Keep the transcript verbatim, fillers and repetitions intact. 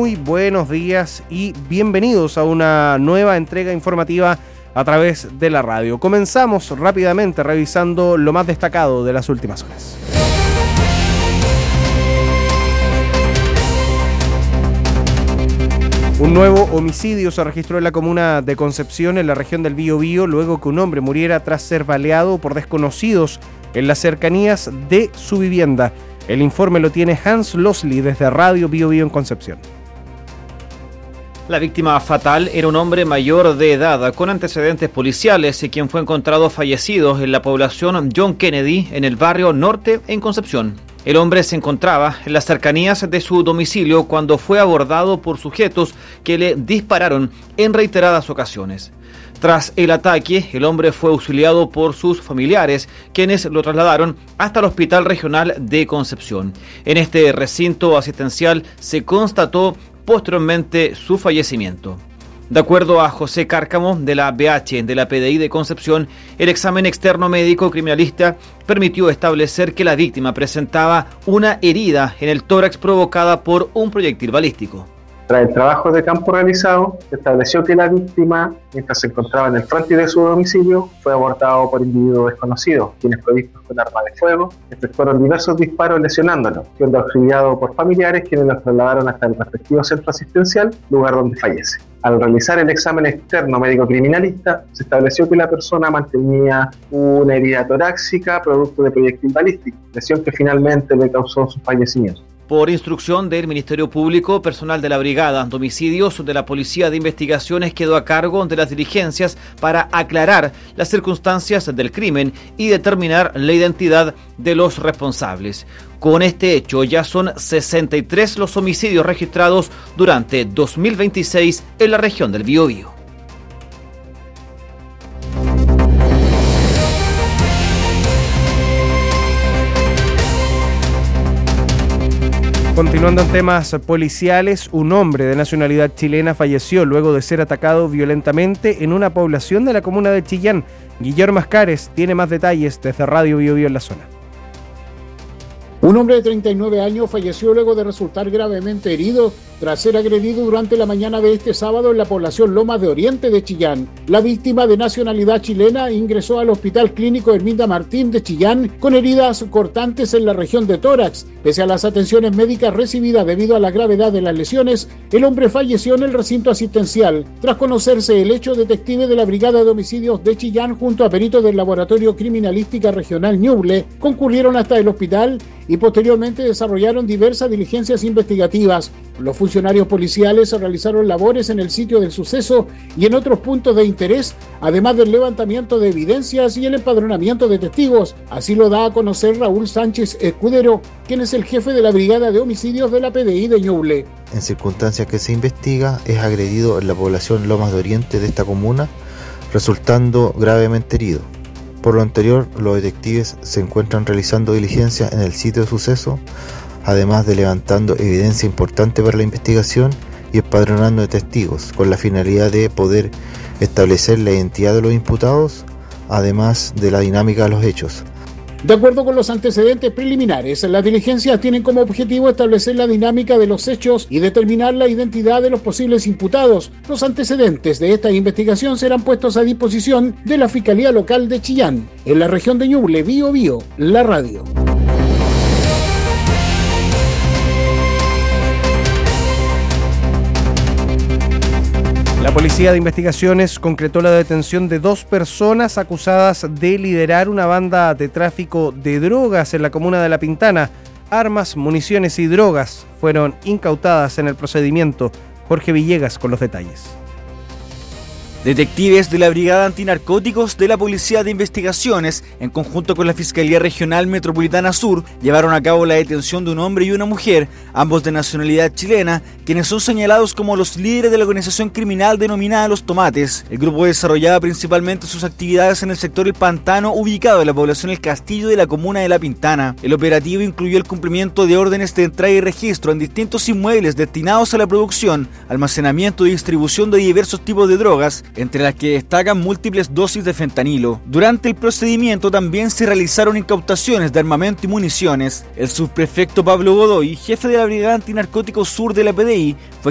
Muy buenos días y bienvenidos a una nueva entrega informativa a través de la radio. Comenzamos rápidamente revisando lo más destacado de las últimas horas. Un nuevo homicidio se registró en la comuna de Concepción, en la región del Biobío, luego que un hombre muriera tras ser baleado por desconocidos en las cercanías de su vivienda. El informe lo tiene Hans Losli desde Radio Biobío en Concepción. La víctima fatal era un hombre mayor de edad con antecedentes policiales y quien fue encontrado fallecido en la población John Kennedy en el barrio Norte en Concepción. El hombre se encontraba en las cercanías de su domicilio cuando fue abordado por sujetos que le dispararon en reiteradas ocasiones. Tras el ataque, el hombre fue auxiliado por sus familiares, quienes lo trasladaron hasta el Hospital Regional de Concepción. En este recinto asistencial se constató posteriormente su fallecimiento. De acuerdo a José Cárcamo, de la B H de la P D I de Concepción, el examen externo médico criminalista permitió establecer que la víctima presentaba una herida en el tórax provocada por un proyectil balístico. Tras el trabajo de campo realizado, se estableció que la víctima, mientras se encontraba en el frontis de su domicilio, fue abordado por individuos desconocidos, quienes provistos con arma de fuego, efectuaron diversos disparos lesionándolo, siendo auxiliado por familiares quienes lo trasladaron hasta el respectivo centro asistencial, lugar donde fallece. Al realizar el examen externo médico-criminalista, se estableció que la persona mantenía una herida torácica producto de proyectil balístico, lesión que finalmente le causó su fallecimiento. Por instrucción del Ministerio Público, personal de la Brigada de Homicidios de la Policía de Investigaciones quedó a cargo de las diligencias para aclarar las circunstancias del crimen y determinar la identidad de los responsables. Con este hecho, ya son sesenta y tres los homicidios registrados durante dos mil veintiséis en la región del Biobío. Continuando en temas policiales, un hombre de nacionalidad chilena falleció luego de ser atacado violentamente en una población de la comuna de Chillán. Guillermo Ascares tiene más detalles desde Radio Biobío en la zona. Un hombre de treinta y nueve años falleció luego de resultar gravemente herido tras ser agredido durante la mañana de este sábado en la población Lomas de Oriente de Chillán. La víctima, de nacionalidad chilena, ingresó al Hospital Clínico Herminda Martín de Chillán con heridas cortantes en la región de tórax. Pese a las atenciones médicas recibidas debido a la gravedad de las lesiones, el hombre falleció en el recinto asistencial. Tras conocerse el hecho, detectives de la Brigada de Homicidios de Chillán junto a peritos del Laboratorio Criminalística Regional Ñuble concurrieron hasta el hospital y posteriormente desarrollaron diversas diligencias investigativas. Los funcionarios policiales realizaron labores en el sitio del suceso y en otros puntos de interés, además del levantamiento de evidencias y el empadronamiento de testigos. Así lo da a conocer Raúl Sánchez Escudero, quien es el jefe de la Brigada de Homicidios de la P D I de Ñuble. En circunstancias que se investiga, es agredido en la población Lomas de Oriente de esta comuna, resultando gravemente herido. Por lo anterior, los detectives se encuentran realizando diligencias en el sitio de suceso, además de levantando evidencia importante para la investigación y empadronando de testigos, con la finalidad de poder establecer la identidad de los imputados, además de la dinámica de los hechos. De acuerdo con los antecedentes preliminares, las diligencias tienen como objetivo establecer la dinámica de los hechos y determinar la identidad de los posibles imputados. Los antecedentes de esta investigación serán puestos a disposición de la Fiscalía Local de Chillán, en la región de Ñuble. Biobío, la radio. La Policía de Investigaciones concretó la detención de dos personas acusadas de liderar una banda de tráfico de drogas en la comuna de La Pintana. Armas, municiones y drogas fueron incautadas en el procedimiento. Jorge Villegas con los detalles. Detectives de la Brigada Antinarcóticos de la Policía de Investigaciones, en conjunto con la Fiscalía Regional Metropolitana Sur, llevaron a cabo la detención de un hombre y una mujer, ambos de nacionalidad chilena, quienes son señalados como los líderes de la organización criminal denominada Los Tomates. El grupo desarrollaba principalmente sus actividades en el sector El Pantano, ubicado en la población El Castillo de la comuna de La Pintana. El operativo incluyó el cumplimiento de órdenes de entrada y registro en distintos inmuebles destinados a la producción, almacenamiento y distribución de diversos tipos de drogas, entre las que destacan múltiples dosis de fentanilo. Durante el procedimiento también se realizaron incautaciones de armamento y municiones. El subprefecto Pablo Godoy, jefe de la Brigada Antinarcóticos Sur de la P D I, fue